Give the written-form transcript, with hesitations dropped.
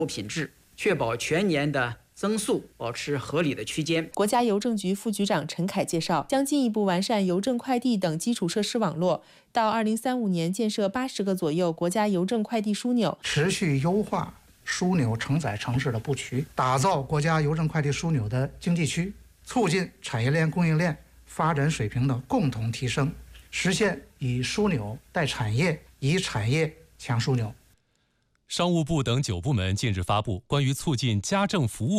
品质，确保全年的增速保持合理的区间。 国家邮政局副局长陈凯介绍，将进一步完善邮政快递等基础设施网络，到2035年建设80个左右国家邮政快递枢纽， 持续优化枢纽承载城市的布局，打造国家邮政快递枢纽的经济区，促进产业链供应链发展水平的共同提升，实现以枢纽带产业，以产业强枢纽。 商务部等9部门近日发布关于促进家政服务